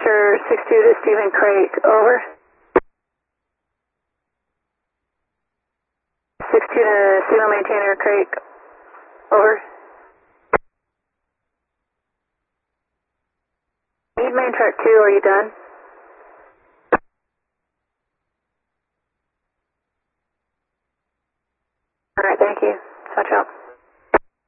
Vector 62 to Stephen Craig, over. 62 to signal maintainer Craig, over. Need main track 2, are you done? Alright, thank you. Touch out.